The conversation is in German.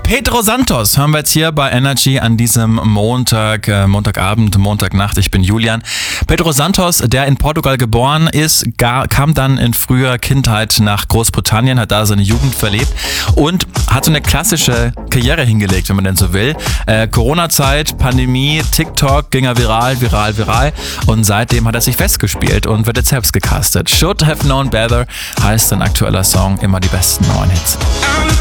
Pedro Santos haben wir jetzt hier bei Energy an diesem Montagabend, Montagnacht. Ich bin Julian. Pedro Santos, der in Portugal geboren ist, kam dann in früher Kindheit nach Großbritannien, hat da seine Jugend verlebt und hat so eine klassische Karriere hingelegt, wenn man denn so will. Corona-Zeit, Pandemie, TikTok, ging er viral und seitdem hat er sich festgespielt und wird jetzt selbst gecastet. Should Have Known Better heißt sein aktueller Song, immer die besten neuen Hits.